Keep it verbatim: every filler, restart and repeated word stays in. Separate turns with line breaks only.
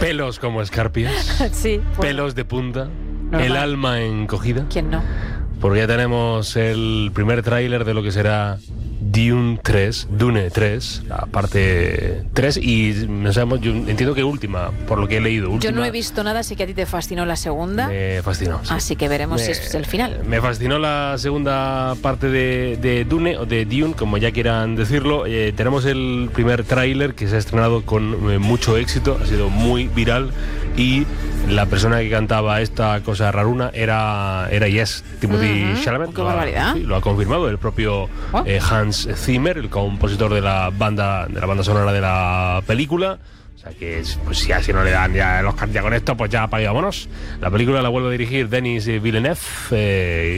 Pelos como escarpias.
Sí. Pues,
pelos de punta.
Normal.
El alma encogida.
¿quién no?
Porque ya tenemos el primer tráiler de lo que será Dune tres, Dune tres, la parte tres, y no sabemos, yo entiendo que última, por lo que he leído. Última,
Yo no he visto nada, así que a ti te fascinó la segunda.
Me fascinó. Sí.
Así que veremos
Me-
si es el final.
Me fascinó la segunda parte de, de Dune, o de Dune, como ya quieran decirlo. Eh, tenemos el primer tráiler que se ha estrenado con eh, mucho éxito, ha sido muy viral, y la persona que cantaba esta cosa raruna era, era Yes, Timothy
Ujú.
Chalamet.
¡Qué
Lo ha-
barbaridad!
sí, lo ha confirmado el propio
Oh.
eh, Hans Zimmer, el compositor de la banda de la banda sonora de la película. O sea que, pues ya si no le dan ya el Oscar ya con esto, pues ya apague, vámonos. La película la vuelve a dirigir Denis Villeneuve. eh,